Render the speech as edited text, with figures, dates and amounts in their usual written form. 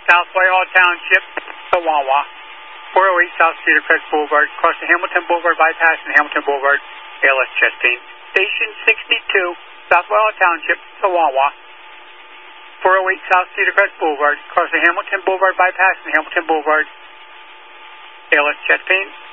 South Whitehall Township to Wawa. 408 South Cedar Crest Boulevard, across the Hamilton Boulevard bypass and Hamilton Boulevard, ALS chest pain. Station 62, South Whitehall Township to Wawa. 408 South Cedar Crest Boulevard, across the Hamilton Boulevard bypass and Hamilton Boulevard, ALS chest pain.